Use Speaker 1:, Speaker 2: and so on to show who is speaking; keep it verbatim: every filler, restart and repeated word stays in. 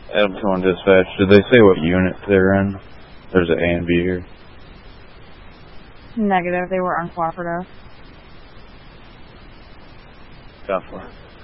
Speaker 1: Adam two one dispatch, did they say what unit they're in? There's an A and B here.
Speaker 2: Negative, they were uncooperative.
Speaker 1: Got for